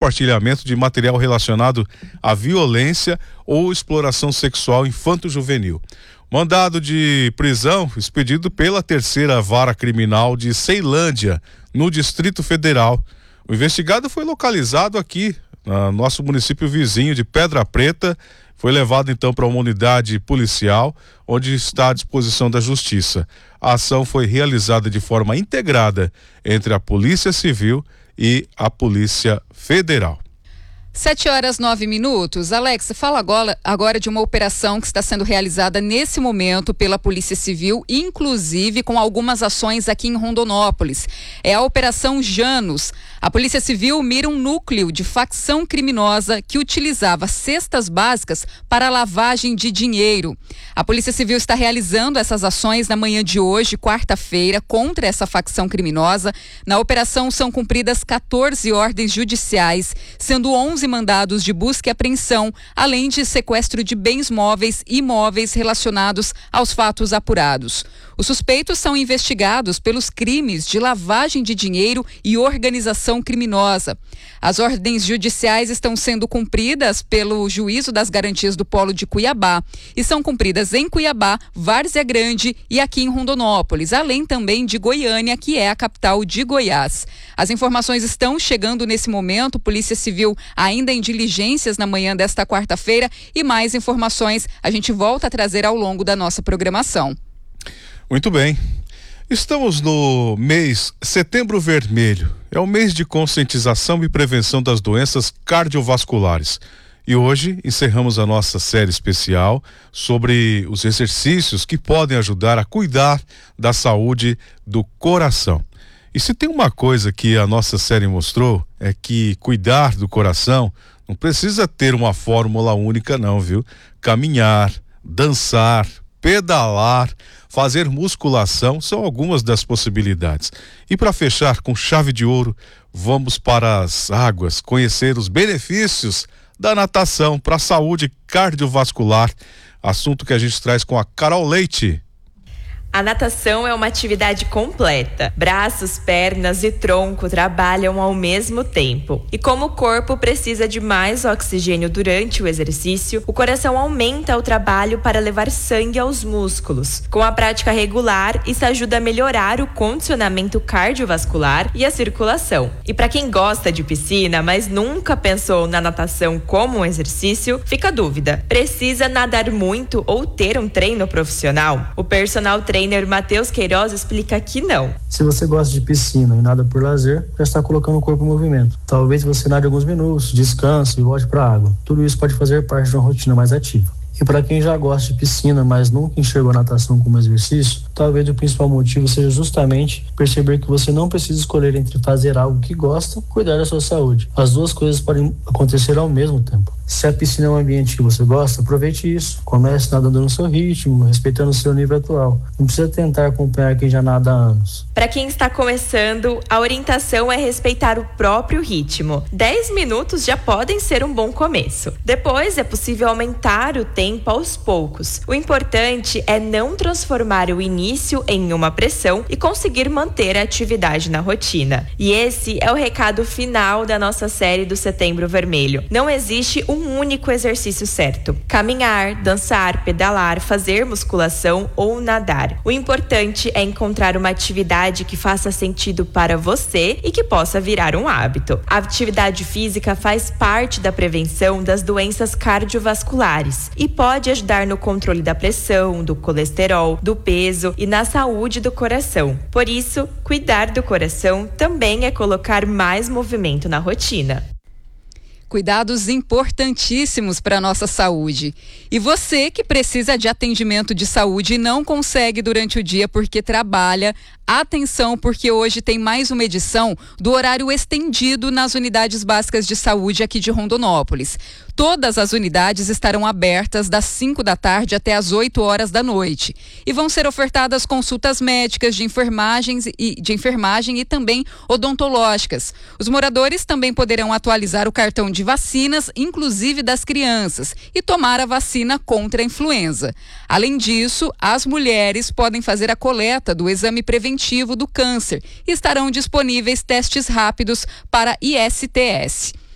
compartilhamento de material relacionado à violência ou exploração sexual infanto-juvenil. Mandado de prisão expedido pela 3ª Vara Criminal de Ceilândia, no Distrito Federal. O investigado foi localizado aqui, no nosso município vizinho de Pedra Preta. Foi levado então para uma unidade policial, onde está à disposição da Justiça. A ação foi realizada de forma integrada entre a Polícia Civil e a Polícia Federal. 7h09. Alex, fala agora de uma operação que está sendo realizada nesse momento pela Polícia Civil, inclusive com algumas ações aqui em Rondonópolis. É a Operação Janus. A Polícia Civil mira um núcleo de facção criminosa que utilizava cestas básicas para lavagem de dinheiro. A Polícia Civil está realizando essas ações na manhã de hoje, quarta-feira, contra essa facção criminosa. Na operação são cumpridas 14 ordens judiciais, sendo 11 mandados de busca e apreensão, além de sequestro de bens móveis e imóveis relacionados aos fatos apurados. Os suspeitos são investigados pelos crimes de lavagem de dinheiro e organização criminosa. As ordens judiciais estão sendo cumpridas pelo Juízo das Garantias do Polo de Cuiabá e são cumpridas em Cuiabá, Várzea Grande e aqui em Rondonópolis, além também de Goiânia, que é a capital de Goiás. As informações estão chegando nesse momento, Polícia Civil ainda em diligências na manhã desta quarta-feira, e mais informações a gente volta a trazer ao longo da nossa programação. Muito bem. Estamos no mês Setembro Vermelho. É o mês de conscientização e prevenção das doenças cardiovasculares. E hoje encerramos a nossa série especial sobre os exercícios que podem ajudar a cuidar da saúde do coração. E se tem uma coisa que a nossa série mostrou, é que cuidar do coração não precisa ter uma fórmula única não, viu? Caminhar, dançar, pedalar, fazer musculação são algumas das possibilidades. E para fechar com chave de ouro, vamos para as águas, conhecer os benefícios da natação para a saúde cardiovascular, assunto que a gente traz com a Carol Leite. A natação é uma atividade completa. Braços, pernas e tronco trabalham ao mesmo tempo. E como o corpo precisa de mais oxigênio durante o exercício, o coração aumenta o trabalho para levar sangue aos músculos. Com a prática regular, isso ajuda a melhorar o condicionamento cardiovascular e a circulação. E para quem gosta de piscina, mas nunca pensou na natação como um exercício, fica a dúvida: precisa nadar muito ou ter um treino profissional? O personal trainer Matheus Queiroz explica que não. Se você gosta de piscina e nada por lazer, já está colocando o corpo em movimento. Talvez você nade alguns minutos, descanse e volte para a água. Tudo isso pode fazer parte de uma rotina mais ativa. E para quem já gosta de piscina, mas nunca enxergou a natação como exercício, talvez o principal motivo seja justamente perceber que você não precisa escolher entre fazer algo que gosta e cuidar da sua saúde. As duas coisas podem acontecer ao mesmo tempo. Se a piscina é um ambiente que você gosta, aproveite isso. Comece nadando no seu ritmo, respeitando o seu nível atual. Não precisa tentar acompanhar quem já nada há anos. Para quem está começando, a orientação é respeitar o próprio ritmo. 10 minutos já podem ser um bom começo. Depois é possível aumentar o tempo aos poucos. O importante é não transformar o início em uma pressão e conseguir manter a atividade na rotina. E esse é o recado final da nossa série do Setembro Vermelho. Não existe um único exercício certo. Caminhar, dançar, pedalar, fazer musculação ou nadar. O importante é encontrar uma atividade que faça sentido para você e que possa virar um hábito. A atividade física faz parte da prevenção das doenças cardiovasculares e pode ajudar no controle da pressão, do colesterol, do peso e na saúde do coração. Por isso, cuidar do coração também é colocar mais movimento na rotina. Cuidados importantíssimos para a nossa saúde. E você que precisa de atendimento de saúde e não consegue durante o dia porque trabalha, atenção, porque hoje tem mais uma edição do horário estendido nas unidades básicas de saúde aqui de Rondonópolis. Todas as unidades estarão abertas das 5 da tarde até as 8 horas da noite. E vão ser ofertadas consultas médicas, de enfermagem e também odontológicas. Os moradores também poderão atualizar o cartão de vacinas, inclusive das crianças, e tomar a vacina contra a influenza. Além disso, as mulheres podem fazer a coleta do exame preventivo do câncer e estarão disponíveis testes rápidos para ISTS.